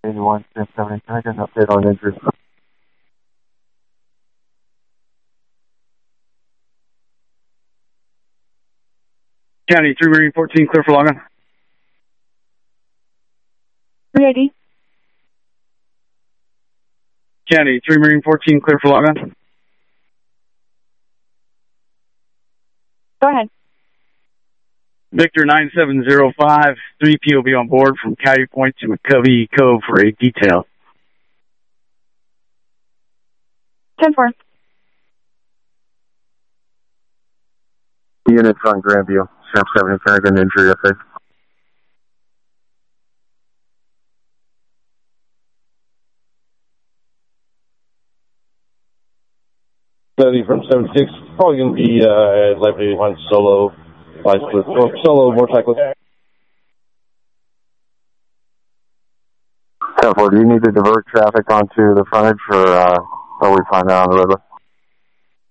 81, 1070, can I get an update on injuries? County 3 Marine 14, clear for logon. 380. County 3 Marine 14, clear for logon. Go ahead. Victor 9705, 3 POV on board from Coyote Point to McCovey Cove for a detail. 10-4. Units on Grandview, Sheriff 70, can I get an injury update? From 76, probably going to be likely one solo bicyclist, or solo motorcyclist. 10-4, do you need to divert traffic onto the frontage, or are we fine out on the river?